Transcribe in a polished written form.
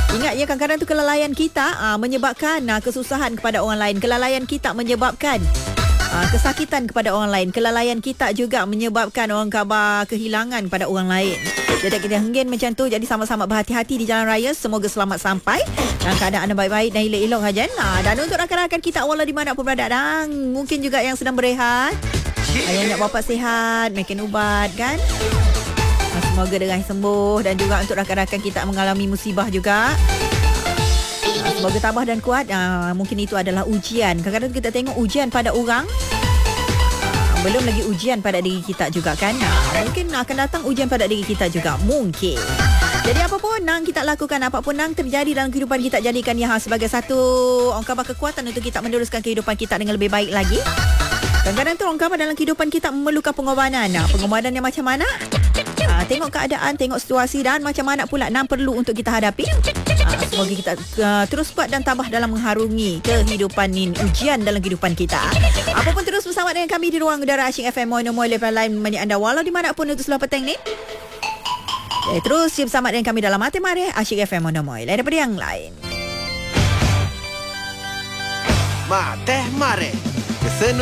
Ingat ya, kadang-kadang tu kelalaian kita menyebabkan kesusahan kepada orang lain. Kelalaian kita menyebabkan kesakitan kepada orang lain. Kelalaian kita juga menyebabkan orang khabar kehilangan pada orang lain. Jadi kita henggan macam tu. Jadi sama-sama berhati-hati di jalan raya. Semoga selamat sampai dalam keadaan baik-baik dan elok-elok Hajan. Dan untuk rakan-rakan kita walau di mana pun berada, dan mungkin juga yang sedang berehat, yang nak bapak sihat, makan ubat kan. Semoga dengan sembuh. Dan juga untuk rakan-rakan kita mengalami musibah juga, semoga tabah dan kuat. Mungkin itu adalah ujian. Kadang-kadang kita tengok ujian pada orang, belum lagi ujian pada diri kita juga kan. Mungkin akan datang ujian pada diri kita juga. Mungkin. Jadi apapun nang kita lakukan, apapun nang terjadi dalam kehidupan kita, jadikan ia sebagai satu orang khabar kekuatan untuk kita meneruskan kehidupan kita dengan lebih baik lagi. Kadang-kadang tu orang khabar dalam kehidupan kita memerlukan pengorbanan. Pengorbanan yang macam mana? Tengok keadaan, tengok situasi dan macam mana pula nang perlu untuk kita hadapi. Semoga kita terus kuat dan tabah dalam mengharungi kehidupan ini, ujian dalam kehidupan kita. Apapun terus bersama dengan kami di ruang udara Asyik FM Mono Lepas Lain menemani anda walau di mana pun untuk seluruh petang ni. Terus bersama dengan kami dalam Mati Marih Asyik FM Mono Lain daripada yang lain. Mati Marih.